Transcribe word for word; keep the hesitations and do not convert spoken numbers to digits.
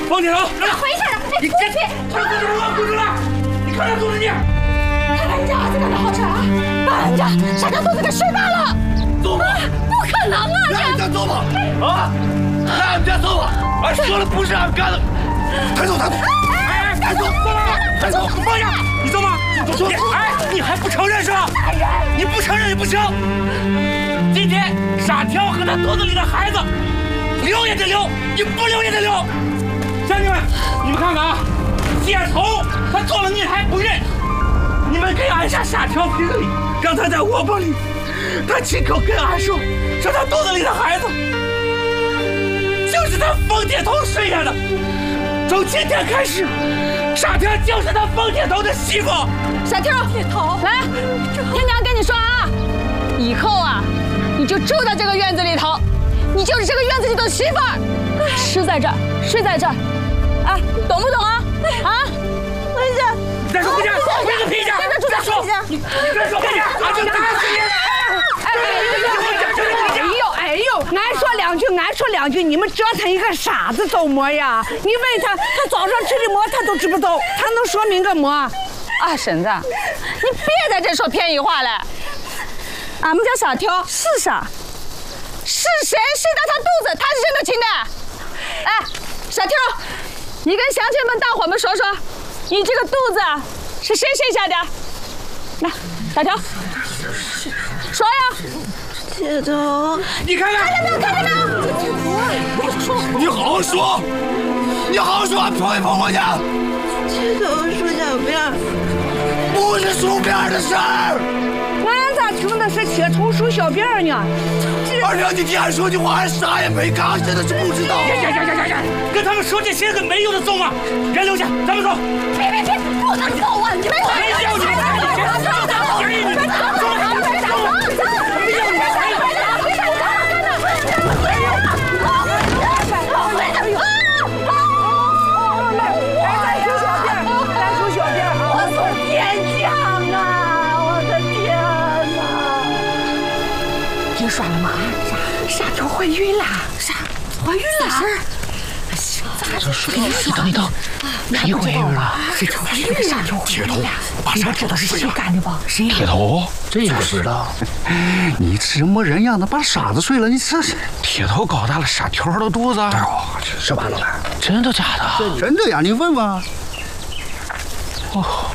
放铁头， 回去了， 你别别，他肚子饿，肚子了，你看他肚子你。 把人家儿子干的好事啊！把人家傻条肚子给睡大了。 走吧， 不可能啊！ 让人家走吧，啊，让人家走吧，俺说了不是俺干的。抬走，抬走，哎，抬走，走了，抬走，放下，你走吧，走走走。哎，你还不承认是吧？你不承认也不行。今天傻条和他肚子里的孩子，留也得留，你不留也得留。乡亲们，你们看看啊，街头他做了孽还不认，你们给俺下傻条评理，让他在窝棚里，他亲口跟俺说，说他肚子里的孩子就是他冯铁头生下的。从今天开始，傻条就是他冯铁头的媳妇。 傻条，铁头，来，天娘跟你说啊，以后啊，你就住在这个院子里头，你就是这个院子里的媳妇儿，吃在这儿，睡在这儿，啊，懂不懂啊？啊，回家。 你再说回家，回个屁家！再说，你你再说回家，俺就打死你！ 哎呦哎呦，俺说两句，俺说两句，你们折腾一个傻子走么呀？你问他，他早上吃的馍他都知不懂，他能说明个么？ 啊，婶子，你别在这说便宜话了。俺们家傻条是傻，是谁生的他肚子，他是认得清的。哎，傻条，你跟乡亲们、大伙们说说，你这个肚子啊是谁生下的？来，傻条，说呀。 铁头， 你看看， 看见没有？看见没有？ 你好好说，你好好说，碰一碰我去。 铁头说小辫， 不是数辫的事儿。 俺咋听的是铁头数小辫呢？ 二娘，你听俺说句话，俺啥也没干，真的是不知道。呀呀呀呀呀！跟他们说这些个没用的走吗？人留下，咱们走。 别别别，不能走啊！你们走！ 没要你，你们走，走，走，走。 听说了吗？傻傻条怀孕了，啥？怀孕了？啥事儿？咋就说？你等，你等，谁怀孕了？谁怀孕了？傻条怀孕了。你们知道是谁干的不？谁？ 铁头，这个知道。你什么人样的把傻子睡了？你这是铁头搞大了傻条的肚子？ 哎呦，是吧，老板？ 真的假的？ 真的呀，你问问。 哦。